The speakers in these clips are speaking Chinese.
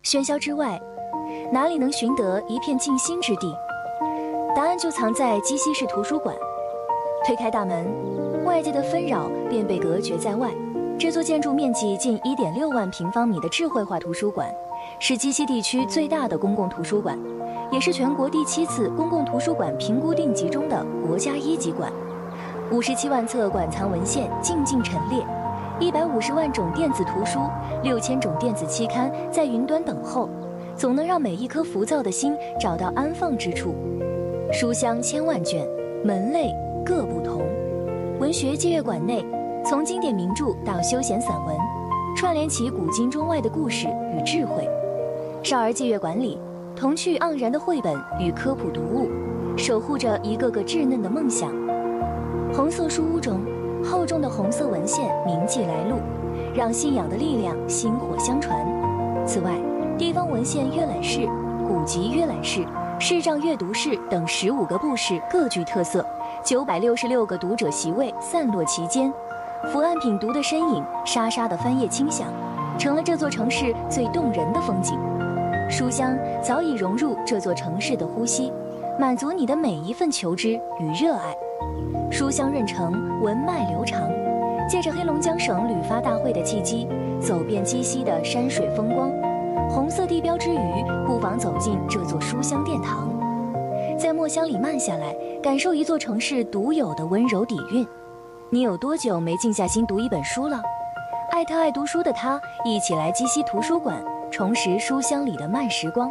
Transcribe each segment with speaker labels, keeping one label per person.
Speaker 1: 喧嚣之外，哪里能寻得一片静心之地？答案就藏在鸡西市图书馆。推开大门，外界的纷扰便被隔绝在外。这座建筑面积近1.6万平方米的智慧化图书馆，是鸡西地区最大的公共图书馆，也是全国第7次公共图书馆评估定级中的国家1级馆。57万册馆藏文献静静陈列，150万种电子图书，6000种电子期刊在云端等候，总能让每一颗浮躁的心找到安放之处。书香千万卷，门类各不同。文学借阅馆内，从经典名著到休闲散文，串联起古今中外的故事与智慧。少儿借阅馆里，童趣盎然的绘本与科普读物，守护着一个个稚嫩的梦想。红色书屋中，厚重的红色文献铭记来路，让信仰的力量薪火相传。此外，地方文献阅览室、古籍阅览室、视障阅读室等15个部室各具特色，966个读者席位散落其间，伏案品读的身影，沙沙的翻页轻响，成了这座城市最动人的风景。书香早已融入这座城市的呼吸，满足你的每一份求知与热爱。书香润城，文脉流长。借着黑龙江省旅发大会的契机，走遍鸡西的山水风光，红色地标之余，不妨走进这座书香殿堂，在墨香里慢下来，感受一座城市独有的温柔底蕴。你有多久没静下心读一本书了？爱特爱读书的他，一起来鸡西图书馆，重拾书香里的慢时光。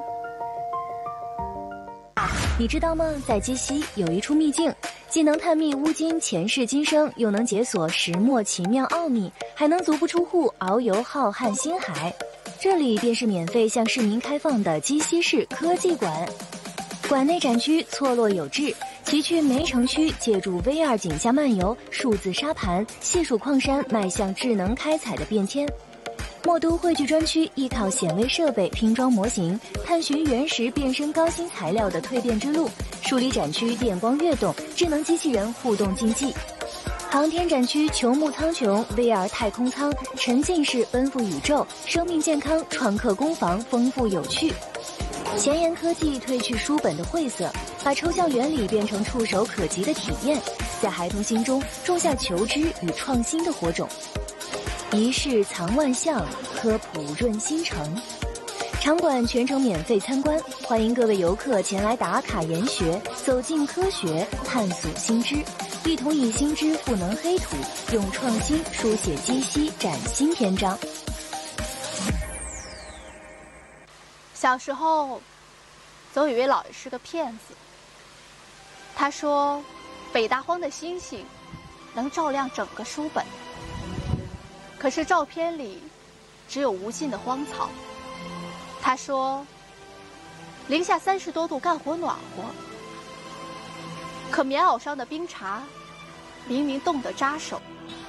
Speaker 1: 你知道吗？在鸡西有一处秘境，既能探秘乌金前世今生，又能解锁石墨奇妙奥秘，还能足不出户遨游浩瀚星海。这里便是免费向市民开放的鸡西市科技馆。馆内展区错落有致，崎岖每城区借助 VR 景下漫游、数字沙盘、细数矿山，迈向智能开采的变迁。墨都汇聚专区依靠显微设备拼装模型，探寻原石变身高新材料的蜕变之路。梳理展区电光跃动，智能机器人互动竞技。航天展区球幕苍穹 VR 太空舱，沉浸式奔赴宇宙，生命健康创客工坊丰富有趣。前沿科技褪去书本的晦涩，把抽象原理变成触手可及的体验，在孩童心中种下求知与创新的火种。一世藏万象，科普润心城。场馆全程免费参观，欢迎各位游客前来打卡研学，走进科学，探索新知，一同以新知赋能黑土，用创新书写鸡西崭新篇章。
Speaker 2: 小时候，总以为老爷是个骗子。他说，北大荒的星星能照亮整个书本，可是照片里只有无尽的荒草。他说，零下30多度干活暖和，可棉袄上的冰碴明明冻得扎手。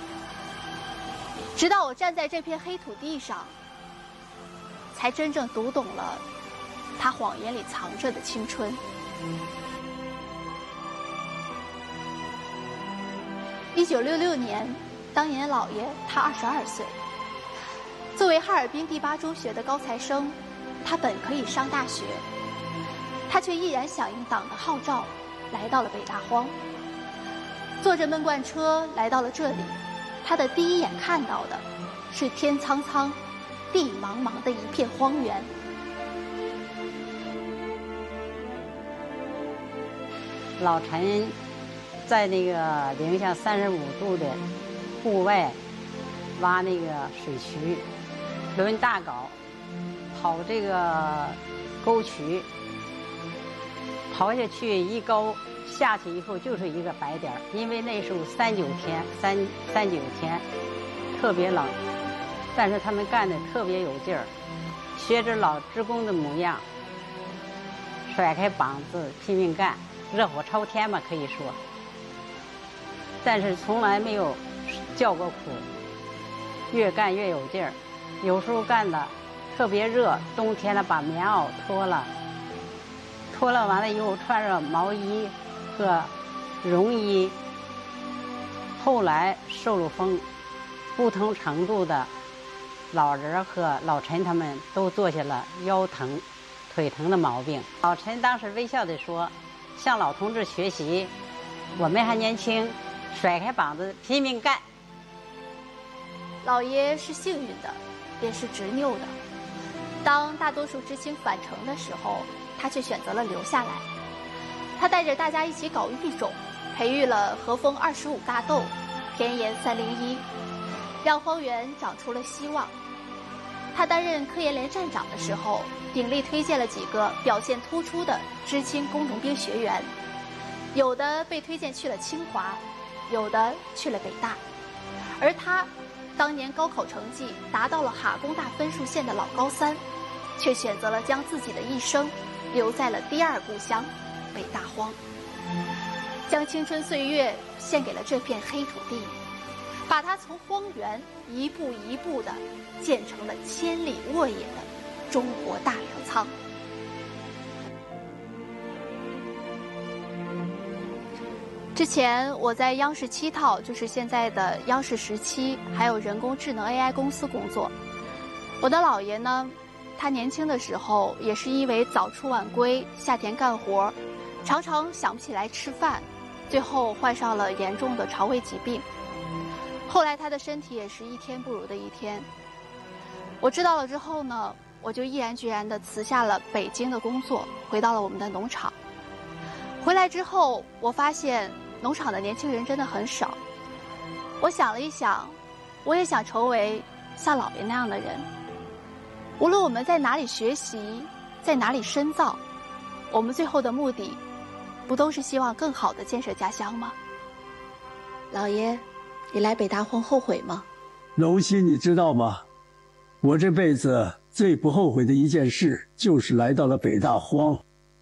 Speaker 2: 直到我站在这片黑土地上，才真正读懂了他谎言里藏着的青春。1966年，当年老爷他22岁。作为哈尔滨第8中学的高材生，他本可以上大学，他却毅然响应党的号召，来到了北大荒。坐着闷罐车来到了这里，他的第一眼看到的是天苍苍、地茫茫的一片荒原。
Speaker 3: 老陈在那个零下35度的户外挖那个水渠，抡大镐刨这个沟渠，刨下去一沟下去以后就是一个白点儿，因为那时候39天特别冷，但是他们干的特别有劲儿，学着老职工的模样，甩开膀子拼命干，热火朝天嘛可以说，但是从来没有叫过苦，越干越有劲儿，有时候干的特别热，冬天呢把棉袄脱了完了以后穿上毛衣和绒衣，后来受了风，不同程度的老人和老陈他们都坐下了腰疼、腿疼的毛病。老陈当时微笑地说：“向老同志学习，我们还年轻，甩开膀子拼命干。”
Speaker 2: 老爷是幸运的，也是执拗的。当大多数知青返城的时候，他却选择了留下来。他带着大家一起搞育种，培育了和风25大豆、田盐301，让荒原长出了希望。他担任科研连站长的时候，鼎力推荐了几个表现突出的知青工农兵学员，有的被推荐去了清华，有的去了北大，而他当年高考成绩达到了哈工大分数线的老高三，却选择了将自己的一生留在了第二故乡北大荒，将青春岁月献给了这片黑土地，把它从荒原一步一步地建成了千里沃野的中国大粮仓。之前我在央视7套，就是现在的央视17，还有人工智能 AI 公司工作。我的姥爷呢，他年轻的时候也是因为早出晚归、下田干活，常常想不起来吃饭，最后患上了严重的肠胃疾病。后来他的身体也是一天不如的一天。我知道了之后呢，我就毅然决然地辞下了北京的工作，回到了我们的农场。回来之后，我发现农场的年轻人真的很少。我想了一想，我也想成为像姥爷那样的人。无论我们在哪里学习，在哪里深造，我们最后的目的，不都是希望更好地建设家乡吗？姥爷，你来北大荒后悔吗？
Speaker 4: 荣熙，你知道吗？我这辈子最不后悔的一件事，就是来到了北大荒。